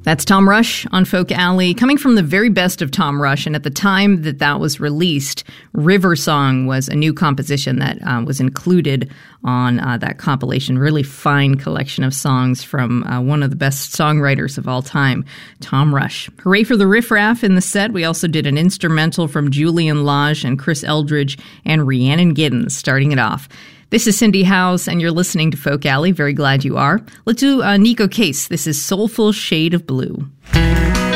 That's Tom Rush on Folk Alley, coming from the very best of Tom Rush. And at the time that was released, River Song was a new composition that was included on that compilation. Really fine collection of songs from one of the best songwriters of all time, Tom Rush. Hooray for the riffraff in the set. We also did an instrumental from Julian Lage and Chris Eldridge and Rhiannon Giddens starting it off. This is Cindy Howes, and you're listening to Folk Alley. Very glad you are. Let's do Nico Case. This is Soulful Shade of Blue.